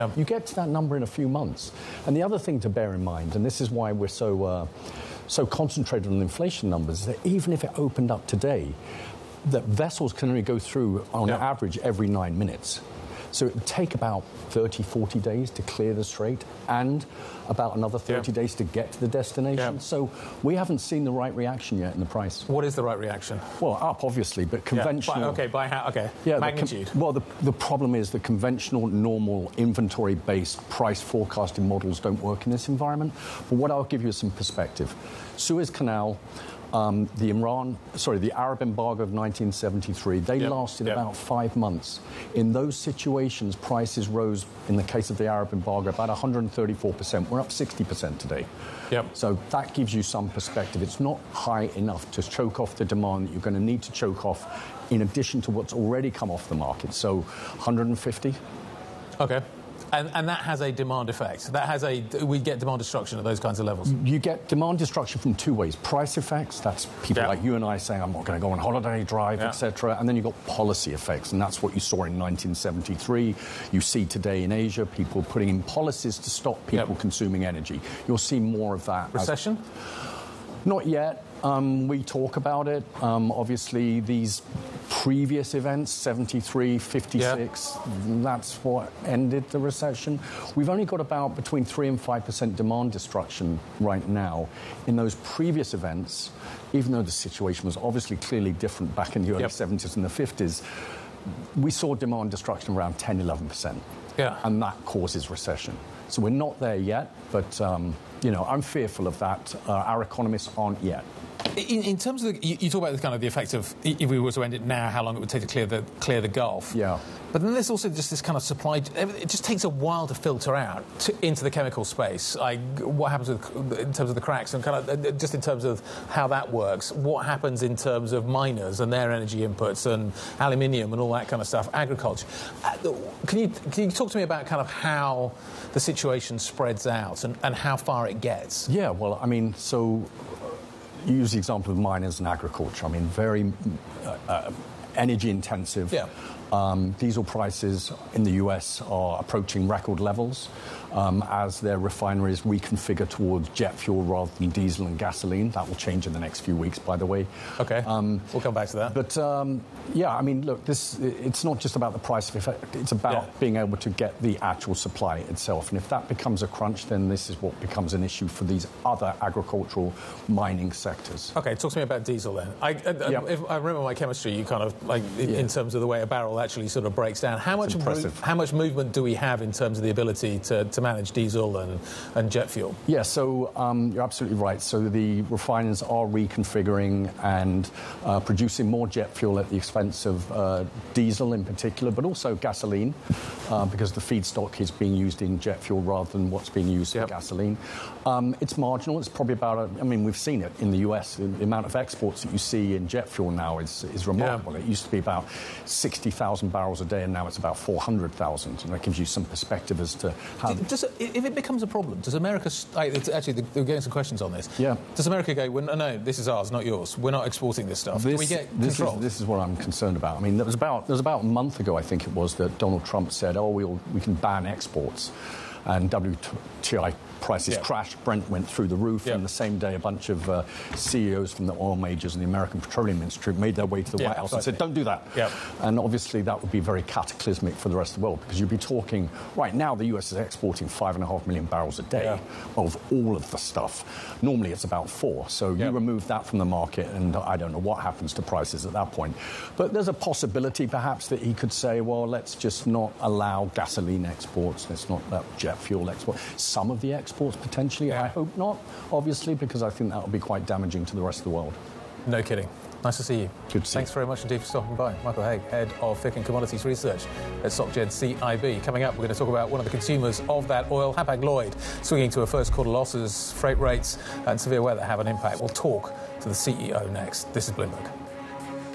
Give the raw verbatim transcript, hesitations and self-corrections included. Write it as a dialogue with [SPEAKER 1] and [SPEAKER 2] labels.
[SPEAKER 1] Um, you get to that number in a few months. And the other thing to bear in mind, and this is why we're so, uh, so concentrated on inflation numbers, is that even if it opened up today, that vessels can only go through on yeah. average every nine minutes. So it would take about thirty, forty days to clear the strait and about another thirty yeah. days to get to the destination. Yeah. So we haven't seen the right reaction yet in the price.
[SPEAKER 2] What is the right reaction?
[SPEAKER 1] Well, up, obviously, but conventional...
[SPEAKER 2] Yeah. By, OK, by how? OK,
[SPEAKER 1] yeah,
[SPEAKER 2] magnitude.
[SPEAKER 1] The well, the, the problem is the conventional, normal, inventory-based price forecasting models don't work in this environment. But what I'll give you is some perspective. Suez Canal... Um, the Iran, sorry, the Arab embargo of nineteen seventy-three, they yep. lasted yep. about five months. In those situations, prices rose, in the case of the Arab embargo, about one hundred thirty-four percent. We're up sixty percent today.
[SPEAKER 2] Yep.
[SPEAKER 1] So that gives you some perspective. It's not high enough to choke off the demand that you're going to need to choke off in addition to what's already come off the market. So one hundred fifty.
[SPEAKER 2] OK. And, and that has a demand effect. That has a... We get demand destruction at those kinds of levels.
[SPEAKER 1] You get demand destruction from two ways. Price effects, that's people yeah. like you and I saying, I'm not going to go on holiday, drive, yeah. et cetera. And then you've got policy effects, and that's what you saw in nineteen seventy-three. You see today in Asia, people putting in policies to stop people yep. consuming energy. You'll see more of that.
[SPEAKER 2] Recession?
[SPEAKER 1] As... Not yet. Um, we talk about it. Um, obviously, these previous events, seventy-three, fifty-six, yeah. that's what ended the recession. We've only got about between three and five percent demand destruction right now. In those previous events, even though the situation was obviously clearly different back in the early yep. seventies and the fifties, we saw demand destruction around ten, eleven percent.
[SPEAKER 2] Yeah.
[SPEAKER 1] And that causes recession. So we're not there yet, but, um, you know, I'm fearful of that. Uh, our economists aren't yet.
[SPEAKER 2] In, in terms of the, you, you talk about the kind of the effect of if we were to end it now, how long it would take to clear the clear the Gulf.
[SPEAKER 1] Yeah.
[SPEAKER 2] But then there's also just this kind of supply. It just takes a while to filter out to, into the chemical space. Like what happens with, in terms of the cracks and kind of just in terms of how that works. What happens in terms of miners and their energy inputs and aluminium and all that kind of stuff. Agriculture. Can you can you talk to me about kind of how the situation spreads out and, and how far it gets?
[SPEAKER 1] Yeah. Well, I mean, so. You use the example of miners and agriculture. I mean, very uh, uh, energy intensive.
[SPEAKER 2] Yeah.
[SPEAKER 1] Um, diesel prices in the U S are approaching record levels um, as their refineries reconfigure towards jet fuel rather than diesel and gasoline. That will change in the next few weeks, by the way.
[SPEAKER 2] OK. Um, we'll come back to that.
[SPEAKER 1] But, um, yeah, I mean, look, this it's not just about the price of effect. It's about yeah. being able to get the actual supply itself. And if that becomes a crunch, then this is what becomes an issue for these other agricultural mining sectors.
[SPEAKER 2] OK, talk to me about diesel then. I, I,
[SPEAKER 1] yeah.
[SPEAKER 2] if I remember my chemistry, you kind of, like, in, yeah. in terms of the way a barrel actually sort of breaks down. How much move, how much movement do we have in terms of the ability to, to manage diesel and, and jet fuel?
[SPEAKER 1] Yeah, so um, you're absolutely right. So the refiners are reconfiguring and uh, producing more jet fuel at the expense of uh, diesel in particular, but also gasoline, uh, because the feedstock is being used in jet fuel rather than what's being used yep. for gasoline. Um, it's marginal. It's probably about, a, I mean, we've seen it in the U S. The, the amount of exports that you see in jet fuel now is, is remarkable. Yeah. It used to be about sixty thousand barrels a day, and now it's about four hundred thousand. And that gives you some perspective as to how...
[SPEAKER 2] Does it, if it becomes a problem, does America... It's actually, we're getting some questions on this.
[SPEAKER 1] Yeah.
[SPEAKER 2] Does America go, well, no, no, this is ours, not yours. We're not exporting this stuff.
[SPEAKER 1] This,
[SPEAKER 2] Do we get
[SPEAKER 1] this
[SPEAKER 2] control?
[SPEAKER 1] Is, this is what I'm concerned about. I mean, there was about, there was about a month ago, I think it was, that Donald Trump said, oh, we'll, we can ban exports. And W T I prices yeah. crashed, Brent went through the roof, yeah. and the same day a bunch of uh, C E Os from the oil majors and the American Petroleum Institute made their way to the
[SPEAKER 2] yeah,
[SPEAKER 1] White House
[SPEAKER 2] exactly.
[SPEAKER 1] and said, don't do that.
[SPEAKER 2] Yeah.
[SPEAKER 1] And obviously that would be very cataclysmic for the rest of the world, because you'd be talking, right now the U S is exporting five and a half million barrels a day yeah. of all of the stuff. Normally it's about four, so yeah. you remove that from the market and I don't know what happens to prices at that point. But there's a possibility perhaps that he could say, well, let's just not allow gasoline exports, let's not allow jet fuel exports. Some of the exports potentially, yeah. I hope not, obviously, because I think that would be quite damaging to the rest of the world.
[SPEAKER 2] No kidding. Nice to see you.
[SPEAKER 1] Good to see
[SPEAKER 2] Thanks
[SPEAKER 1] you.
[SPEAKER 2] very much indeed for stopping by. Michael Haigh, Head of F I C and Commodities Research at SocGen C I B. Coming up, we're going to talk about one of the consumers of that oil, Hapag-Lloyd, swinging to a first quarter losses, freight rates and severe weather have an impact. We'll talk to the C E O next. This is Bloomberg.